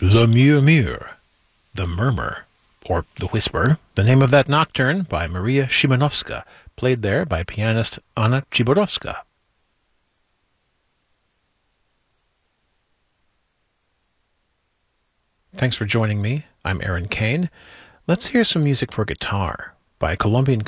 Le Murmure, The Murmur, or The Whisper, the name of that nocturne by Maria Szymanowska, played there by pianist Anna Czyborowska. Thanks for joining me. I'm Aaron Kane. Let's hear some music for guitar by Colombian